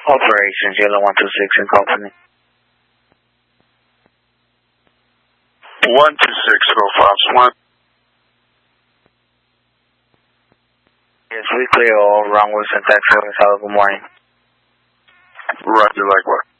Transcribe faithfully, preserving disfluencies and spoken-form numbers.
Operations, Yellow one two six and company. one two six, go Fox one. Yes, we clear all runways and taxi. Good morning. Roger, likewise.